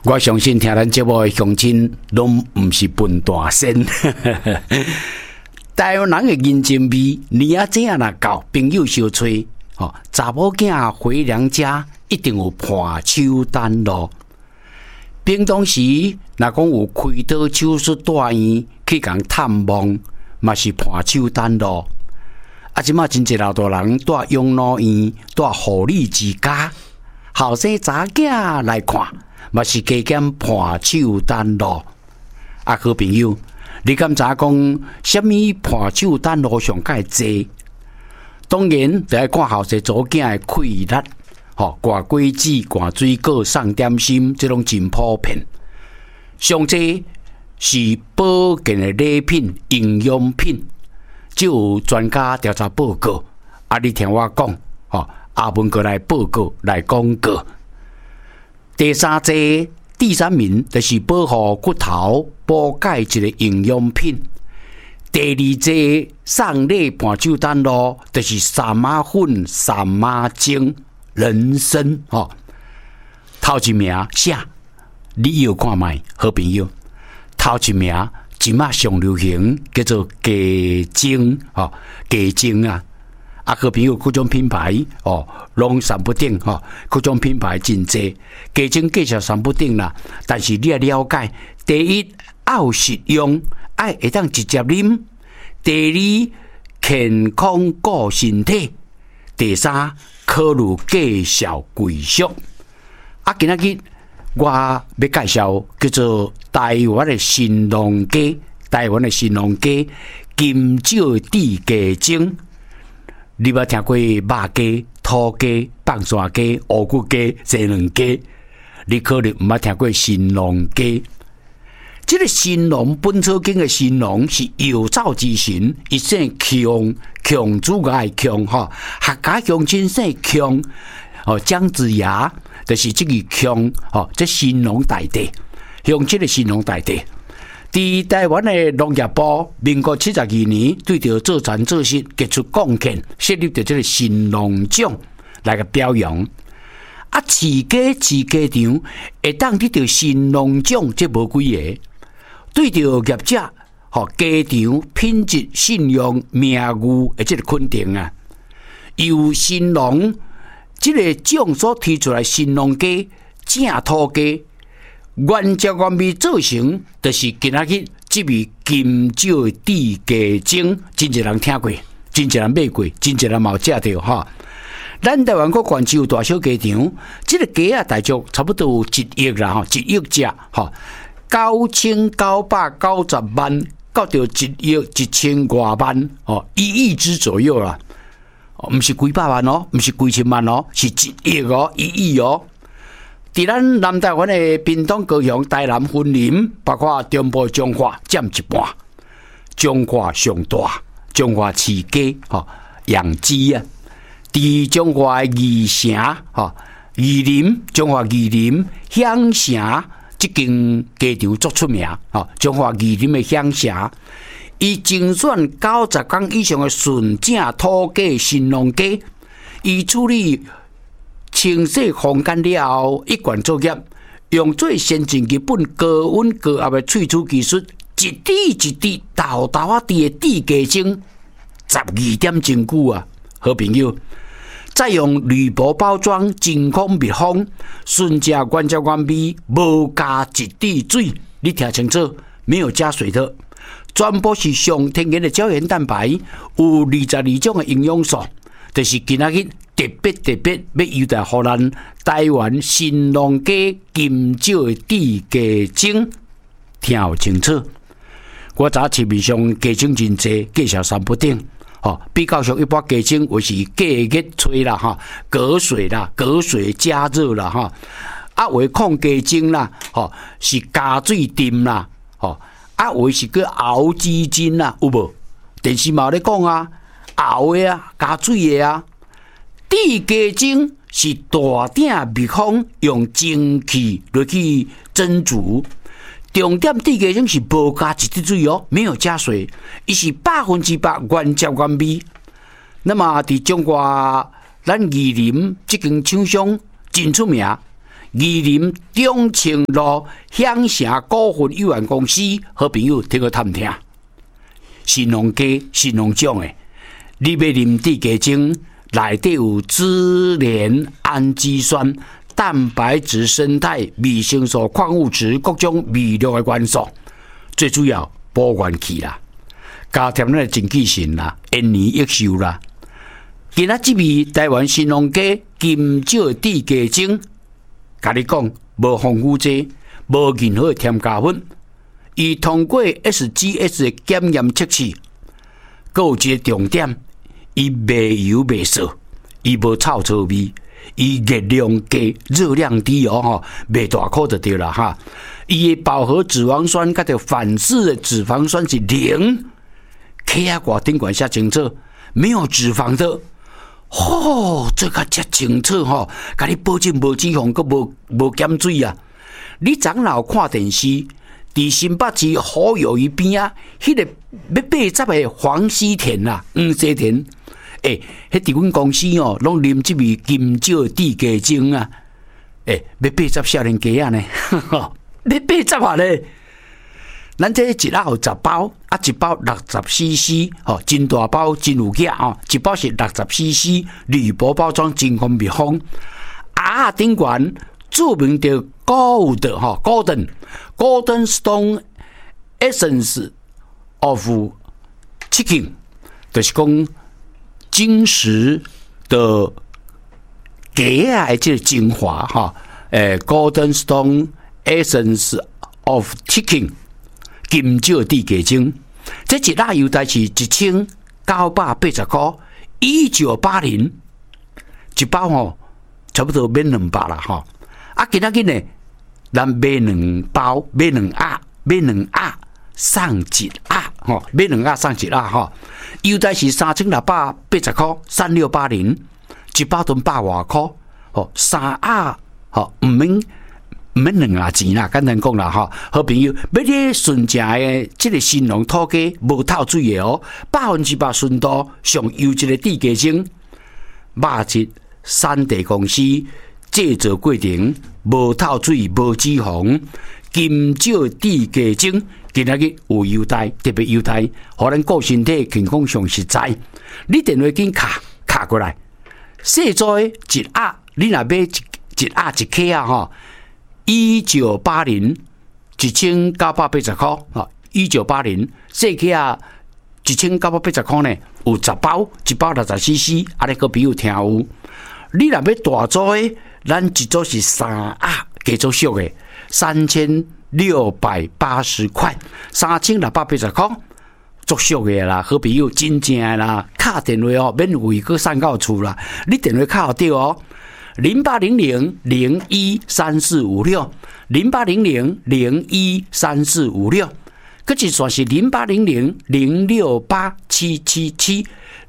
我相信听咱节目的乡亲，拢毋是笨大仙。台湾人的人情味，年啊这样若到，朋友相吹，查某囝回娘家一定有伴手等咯。平常时若讲有开刀手术大院去共探望，嘛是伴手等咯。啊，即马真侪老大人住养老院，住护理之家，后生查囝来看。嘛是加减伴手等咯，啊，好朋友，你敢知讲什么伴手等路上介济？当然，就要看后生祖囝的气力，挂果子、挂水果、送点心，这种真普遍。上济是保健的礼品、营养品，就有专家调查报告。啊，你听我讲，阿文哥来报告来广告。第三名就是保护骨头、补钙质的营养品。第二节送礼伴手等咯，就是三马粉、三马精、人参头一名啥？你有看卖？好朋友，头一名即马上流行叫做鸡精鸡精啊！啊，好朋友，各种品牌拢三不顶各种品牌真济，鸡精介绍三不顶啦。但是你要了解，第一要实用，会当直接啉；第二健康顾身体；第三考虑介绍贵俗。啊，今仔日我要介绍叫做台湾的新农家，金蕉地鸡精。你捌听过肉鸡、土鸡、放山鸡、乌骨鸡、西卵鸡？你可能毋捌听过神农鸡。这个神农本草经的神农是药草之神，伊姓强主爱强客家乡亲姓强姜子牙就是这个强这神农大帝，用这个神农大帝。在台湾的农业部，民国72年对着做传做实提出贡献，设立着这个神农奖来个表扬。啊，饲鸡场会当得到神农奖，这无几个。对着业者，鸡场品质、信用、名誉的这个肯定啊，由神农这个奖所提出来，神农鸡、正土鸡。原汁原味做成，就是今仔日这味金蕉地鸡精，真侪人听过，真侪人买过，真侪人嘛有食到咱台湾国泉州大小鸡场，这个鸡大约差不多有1亿啦，1亿只，9990万到到1亿1000多万，1亿只左右啦，不是几百万不是几千万是1亿1亿在咱南台湾的屏东、高雄、台南分林，包括中部彰化占一半，彰化上大，彰化饲鸡养鸡啊。伫彰化宜城宜林，彰化宜林乡城这间鸡场足出名彰化宜林的乡城，伊精选90天以上的纯正土鸡神农鸡，伊处理。清洗烘干了后，一贯作业，用最先进日本高温高压的萃取技术，一滴一滴豆豆啊滴的地鸡精，12点真久啊！好朋友，再用铝箔包装，真空密封，纯正原汁原味，无加一滴水。你听清楚，没有加水的，全部是上天然的胶原蛋白，有22种的营养素，就是今仔日。特别要优待予咱台湾神农家金蕉地鸡精，听好清楚。我早市面上鸡精真济，介绍三不顶比较上一般鸡精为是过热吹啦隔水啦，隔水加热啦为控鸡精啦是加水浸啦为是个熬鸡精啦，有无？电视嘛咧讲熬的加水的地鸡精是大鼎密封，用蒸汽落去蒸煮。重点地鸡精是无加一滴水没有加水，伊是100%原汁原味。那么伫中国咱宜林这间厂商真出名， 宜林中清路享城股份有限公司好朋友听个探听，新农家新农种的，你要啉地鸡精，内底有支链氨基酸、蛋白质、生态、维生素、矿物质、各种微量的元素，最主要保元气啦，加添咱的精气神啦，延年益寿啦。今仔这味台湾新农家金蕉地鸡精，甲你讲无防腐剂，无任何添加粉，伊通过 SGS 的检验测试，还有一个重点，伊袂油袂涩，伊无臭臭味，伊热量低，热量低哦，袂大颗就对了哈。伊的饱和脂肪酸甲着反式的脂肪酸是0，客仔挂顶管写清楚，没有脂肪的。这个真清楚吼，甲你保证无脂肪，佮无减水啊！你长老看电视，伫新北市好友鱼边啊，迄个要80的黄西田啊，黄西田，迄伫阮公司哦，拢啉这味金蕉地鸡精啊，要80少年家啊呢，要80啊咧！咱这一盒10包，一包60cc， 真大包，真有价哦。一包是60cc， 铝箔包装，真方密封。顶管著名的 Golden Stone Essence of Chicken， 就是讲金石的鸡啊的这个精华哈，Golden Stone Essence of Chicken。金蕉地鸡精，这一粒油大是1980块，1980一包哦，差不多免200啦哈。今仔日呢，咱买2包，买2盒送1盒吼，买2盒送1盒哈。油大是3680块，3680，一包都100多块，哦，3盒吼，唔免2啊钱啦，简单讲啦哈，好朋友，要你纯正的这个新农土鸡，无透水的哦，100%纯度，上优质的地鸡精，肉质产地公司制作过程，无透水，无脂肪，金蕉地鸡精，今仔日有优待，特别优待，互咱顾身体健康上实在。你电话紧卡过来，细做的1盒，你若买一盒1克啊哈。1980 1980块，1980细克啊，1980块呢，有10包，1包60cc，你个朋友听有。你若要大组的，咱一组是3盒，加做俗的3680块，3680块，足俗的啦，好朋友真正的啦，打电话哦，免费去送到厝啦，你电话卡好对哦。0800013456 0800013456，搁一算是0800068777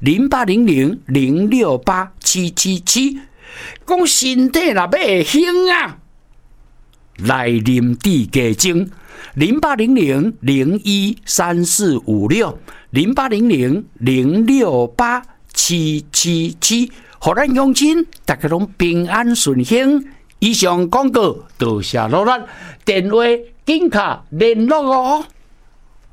0800068777，讲身体若要会兴啊，来啉地鸡精0800013456 0800068777。互咱乡亲，大家拢平安顺幸。以上广告，多谢罗兰，电话紧卡联络哦。